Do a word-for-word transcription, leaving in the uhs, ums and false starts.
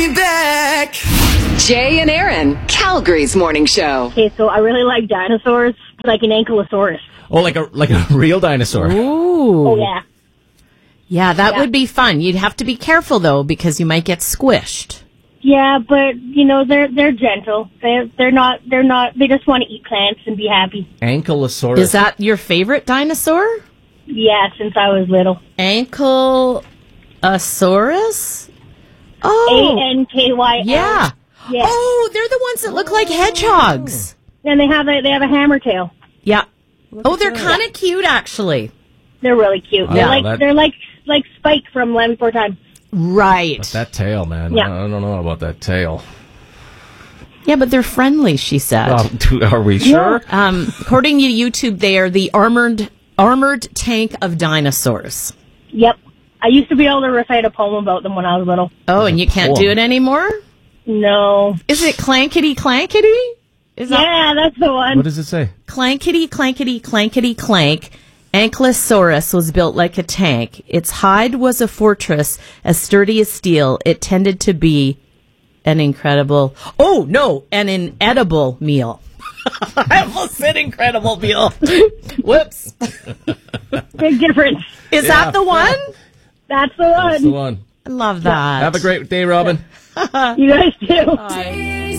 Back. Jay and Aaron, Calgary's morning show. Okay, so I really like dinosaurs, like an ankylosaurus. Oh, like a like a real dinosaur. Ooh. Oh, yeah. Yeah, that Yeah. would be fun. You'd have to be careful, though, because you might get squished. Yeah, but, you know, they're they're gentle. They're, they're not, they're not, they just want to eat plants and be happy. Ankylosaurus. Is that your favorite dinosaur? Yeah, since I was little. Ankylosaurus? Oh. A N K Y L. Yeah. Yeah. Oh, they're the ones that look like hedgehogs. And they have a, they have a hammer tail. Yeah. Oh, they're kind of cute, actually. They're really cute. Oh, they're like, that- they're like, like Spike from Land Before Time. Right. But that tail, man. Yeah. I don't know about that tail. Yeah, but they're friendly, she said. Oh, do- are we sure? Um, according to YouTube, they are the armored armored tank of dinosaurs. Yep. I used to be able to recite a poem about them when I was little. Oh, and you can't poem. do it anymore? No. Is it clankety clankety? Is that Yeah, that's the one. What does it say? clankety clankety clankety clank? Ankylosaurus was built like a tank. Its hide was a fortress as sturdy as steel. It tended to be an incredible, oh no, an inedible meal. I almost said incredible meal. Whoops. Big difference. Is Yeah. that the one? That's the one. That's the one. I love that. Have a great day, Robin. You guys do. Bye.